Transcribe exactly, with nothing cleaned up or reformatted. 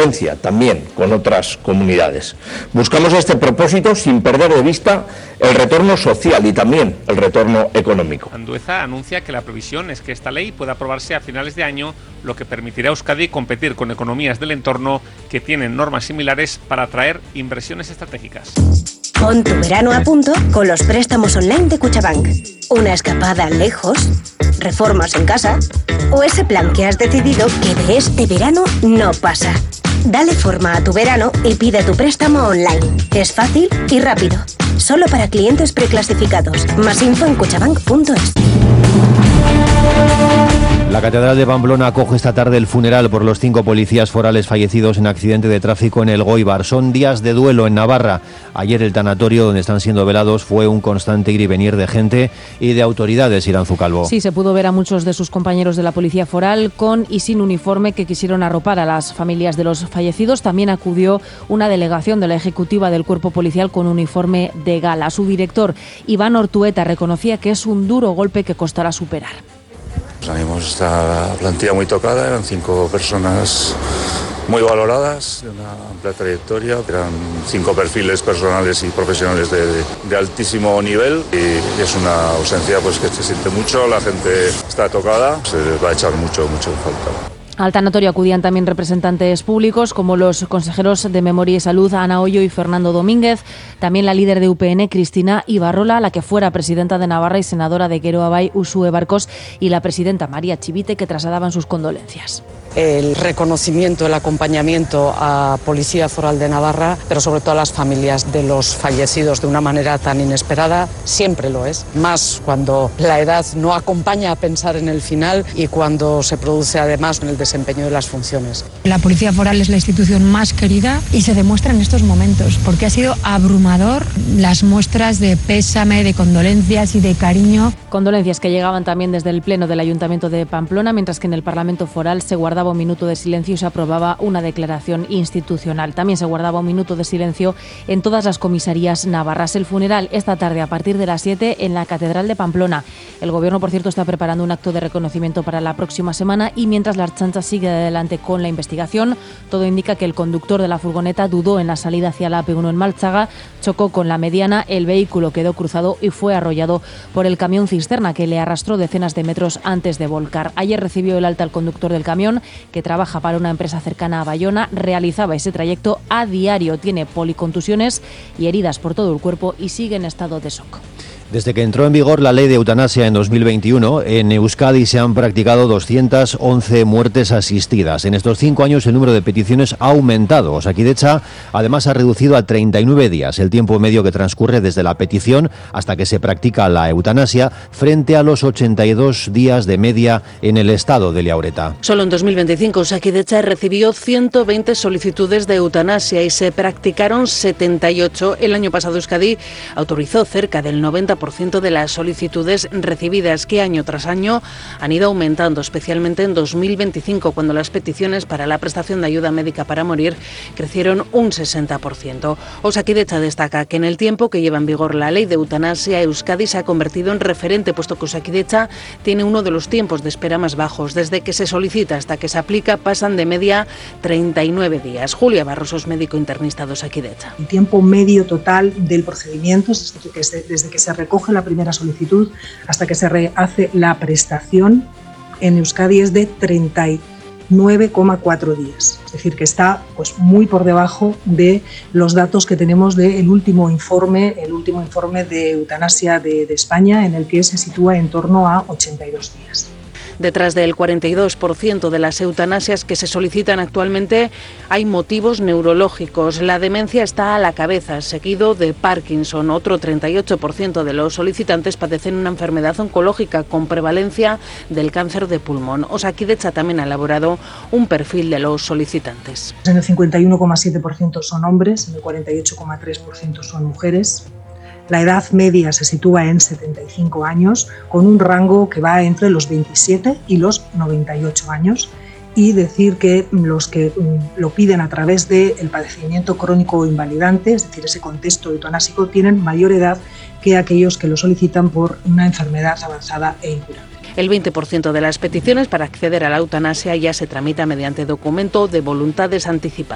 convivencia también con otras comunidades. Buscamos a este propósito sin perder de vista el retorno social y también el retorno económico. Andueza anuncia que la previsión es que esta ley pueda aprobarse a finales de año, lo que permitirá a Euskadi competir con economías del entorno que tienen normas similares para atraer inversiones estratégicas. Pon tu verano a punto con los préstamos online de Kutxabank. Una escapada lejos, reformas en casa o ese plan que has decidido que de este verano no pasa. Dale forma a tu verano y pide tu préstamo online. Es fácil y rápido. Solo para clientes preclasificados. Más info en kutxabank punto es. La Catedral de Pamplona acoge esta tarde el funeral por los cinco policías forales fallecidos en accidente de tráfico en Elgoibar. Son días de duelo en Navarra. Ayer el tanatorio donde están siendo velados fue un constante ir y venir de gente y de autoridades, Iranzu Calvo. Sí, se pudo ver a muchos de sus compañeros de la policía foral con y sin uniforme que quisieron arropar a las familias de los fallecidos. También acudió una delegación de la ejecutiva del cuerpo policial con uniforme de gala. Su director, Iván Ortueta, reconocía que es un duro golpe que costará superar. Tenemos esta plantilla muy tocada, eran cinco personas muy valoradas, de una amplia trayectoria, eran cinco perfiles personales y profesionales de, de, de altísimo nivel y es una ausencia pues que se siente mucho, la gente está tocada, se les va a echar mucho, mucho en falta. Al tanatorio acudían también representantes públicos como los consejeros de Memoria y Salud Ana Ollo y Fernando Domínguez, también la líder de U P N Cristina Ibarrola, la que fuera presidenta de Navarra y senadora de Geroa Bai Uxue Barkos y la presidenta María Chivite, que trasladaban sus condolencias. El reconocimiento, el acompañamiento a Policía Foral de Navarra, pero sobre todo a las familias de los fallecidos de una manera tan inesperada, siempre lo es, más cuando la edad no acompaña a pensar en el final y cuando se produce además en el desempeño de las funciones. La Policía Foral es la institución más querida y se demuestra en estos momentos, porque ha sido abrumador las muestras de pésame, de condolencias y de cariño. Condolencias que llegaban también desde el Pleno del Ayuntamiento de Pamplona, mientras que en el Parlamento Foral se guardaba un minuto de silencio y se aprobaba una declaración institucional. También se guardaba un minuto de silencio en todas las comisarías navarras. El funeral esta tarde a partir de las siete en la Catedral de Pamplona. El Gobierno, por cierto, está preparando un acto de reconocimiento para la próxima semana y mientras la Ertzaintza sigue adelante con la investigación, todo indica que el conductor de la furgoneta dudó en la salida hacia la A P uno en Maltzaga, chocó con la mediana, el vehículo quedó cruzado y fue arrollado por el camión cisterna que le arrastró decenas de metros antes de volcar. Ayer recibió el alta el conductor del camión, que trabaja para una empresa cercana a Bayona, realizaba ese trayecto a diario, tiene policontusiones y heridas por todo el cuerpo y sigue en estado de shock. Desde que entró en vigor la ley de eutanasia en dos mil veintiuno, en Euskadi se han practicado doscientas once muertes asistidas. En estos cinco años el número de peticiones ha aumentado. Osakidetza además ha reducido a treinta y nueve días el tiempo medio que transcurre desde la petición hasta que se practica la eutanasia, frente a los ochenta y dos días de media en el estado de Liaureta. Solo en dos mil veinticinco Osakidetza recibió ciento veinte solicitudes de eutanasia y se practicaron setenta y ocho. El año pasado Euskadi autorizó cerca del noventa por ciento de las solicitudes recibidas, que año tras año han ido aumentando, especialmente en dos mil veinticinco, cuando las peticiones para la prestación de ayuda médica para morir crecieron un sesenta por ciento. Osakidetza destaca que en el tiempo que lleva en vigor la ley de eutanasia, Euskadi se ha convertido en referente, puesto que Osakidetza tiene uno de los tiempos de espera más bajos. Desde que se solicita hasta que se aplica pasan de media treinta y nueve días. Julia Barrosos, médico internista de Osakidetza. El tiempo medio total del procedimiento, desde que se, desde que se recoge la primera solicitud hasta que se hace la prestación en Euskadi es de treinta y nueve coma cuatro días. Es decir, que está pues muy por debajo de los datos que tenemos del último informe, el último informe de eutanasia de, de España, en el que se sitúa en torno a ochenta y dos días. Detrás del cuarenta y dos por ciento de las eutanasias que se solicitan actualmente hay motivos neurológicos. La demencia está a la cabeza, seguido de Parkinson. Otro treinta y ocho por ciento de los solicitantes padecen una enfermedad oncológica con prevalencia del cáncer de pulmón. Osakidetza también ha elaborado un perfil de los solicitantes. En el cincuenta y uno coma siete por ciento son hombres, en el cuarenta y ocho coma tres por ciento son mujeres. La edad media se sitúa en setenta y cinco años, con un rango que va entre los veintisiete y los noventa y ocho años, y decir que los que lo piden a través del padecimiento crónico o invalidante, es decir, ese contexto eutanásico, tienen mayor edad que aquellos que lo solicitan por una enfermedad avanzada e incurable. El veinte por ciento de las peticiones para acceder a la eutanasia ya se tramita mediante documento de voluntades anticipadas.